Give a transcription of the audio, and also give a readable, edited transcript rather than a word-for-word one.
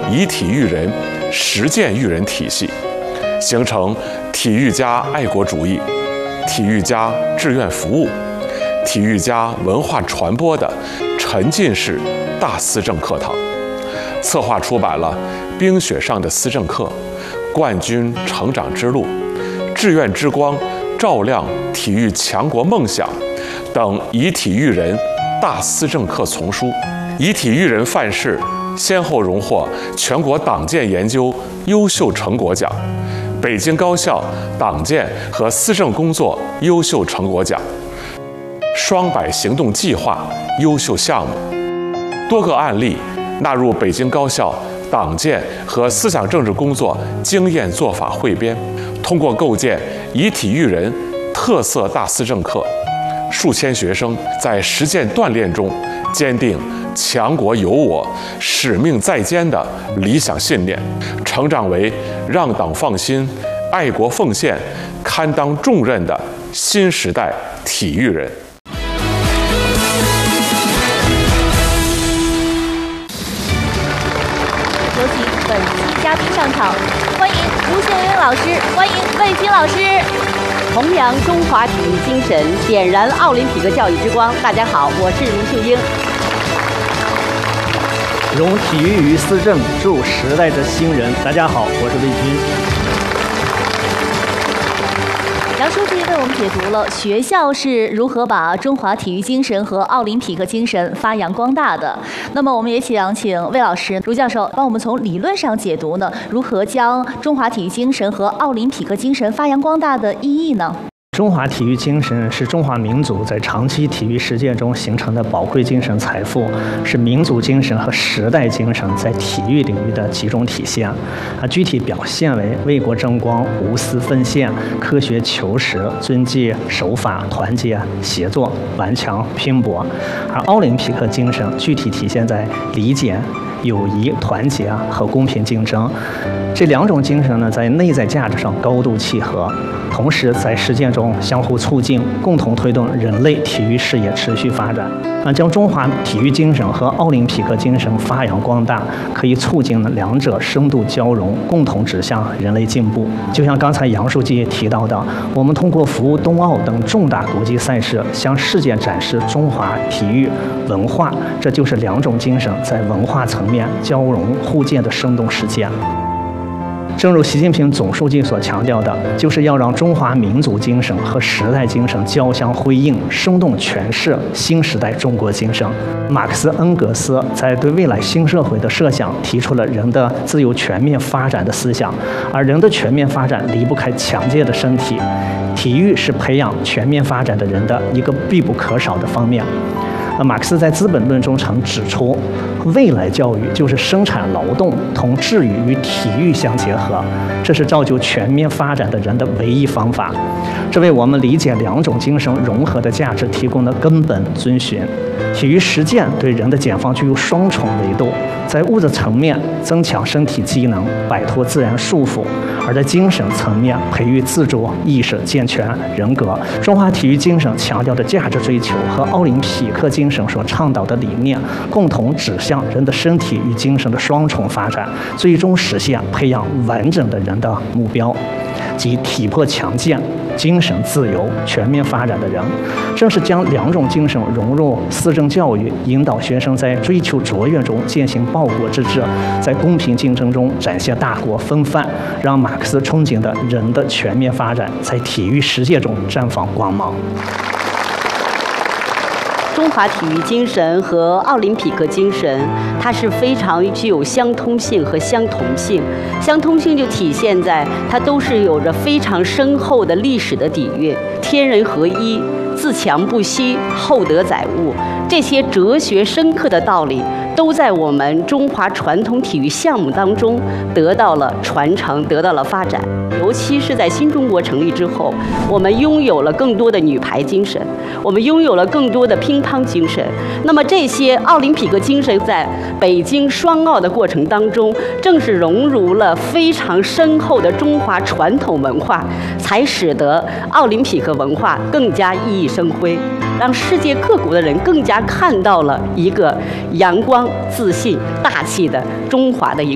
以体育人、实践育人体系，形成体育加爱国主义、体育加志愿服务、体育加文化传播的沉浸式大思政课堂，策划出版了《冰雪上的思政课》《冠军成长之路》《志愿之光照亮体育强国梦想》等以体育人大思政课丛书。以体育人范式先后荣获全国党建研究优秀成果奖、北京高校党建和思政工作优秀成果奖、双百行动计划优秀项目，多个案例纳入北京高校党建和思想政治工作经验做法汇编。通过构建以体育人特色大思政课，数千学生在实践锻炼中坚定强国有我、使命在肩的理想信念，成长为让党放心、爱国奉献、堪当重任的新时代体育人。 有请本期嘉宾上场，欢迎卢秀英老师，欢迎魏青老师。 弘扬中华体育精神，点燃奥林匹克教育之光。大家好，我是卢秀英。 融体育与思政，助时代的新人。大家好，我是魏军。 杨书记为我们解读了学校是如何把中华体育精神和奥林匹克精神发扬光大的。那么，我们也想请魏老师、卢教授帮我们从理论上解读呢，如何将中华体育精神和奥林匹克精神发扬光大的意义呢？ 中华体育精神是中华民族在长期体育实践中形成的宝贵精神财富，是民族精神和时代精神在体育领域的集中体现。具体表现为为国争光、无私奉献、科学求实、遵纪守法、团结协作、顽强拼搏。而奥林匹克精神具体体现在理解、友谊、团结和公平竞争。这两种精神呢，在内在价值上高度契合，同时在实践中相互促进，共同推动人类体育事业持续发展。将中华体育精神和奥林匹克精神发扬光大，可以促进两者深度交融，共同指向人类进步。就像刚才杨书记提到的，我们通过服务冬奥等重大国际赛事，向世界展示中华体育文化，这就是两种精神在文化层面交融互鉴的生动实践。正如习近平总书记所强调的，就是要让中华民族精神和时代精神交相辉映，生动诠释新时代中国精神。马克思、恩格斯在对未来新社会的设想提出了人的自由全面发展的思想，而人的全面发展离不开强健的身体，体育是培养全面发展的人的一个必不可少的方面。马克思在《资本论》中曾指出，未来教育就是生产劳动同智育与体育相结合，这是造就全面发展的人的唯一方法。这为我们理解两种精神融合的价值提供了根本遵循。体育实践对人的解放具有双重维度，在物质层面增强身体机能，摆脱自然束缚；而在精神层面培育自主意识，健全人格。中华体育精神强调的价值追求和奥林匹克精神所倡导的理念，共同指向人的身体与精神的双重发展，最终实现培养完整的人的目标，即体魄强健、精神自由、全面发展的人。正是将两种精神融入思政教育，引导学生在追求卓越中践行报国之志，在公平竞争中展现大国风范，让马克思憧憬的人的全面发展在体育世界中绽放光芒。 中华体育精神和奥林匹克精神，它是非常具有相通性和相同性。相通性就体现在它都是有着非常深厚的历史的底蕴，天人合一、自强不息、厚德载物，这些哲学深刻的道理，都在我们中华传统体育项目当中得到了传承，得到了发展。尤其是在新中国成立之后，我们拥有了更多的女排精神，我们拥有了更多的乒乓精神。那么这些奥林匹克精神在北京双奥的过程当中，正是融入了非常深厚的中华传统文化，才使得奥林匹克文化更加熠熠生辉，让世界各国的人更加看到了一个阳光、自信、大气的中华的一个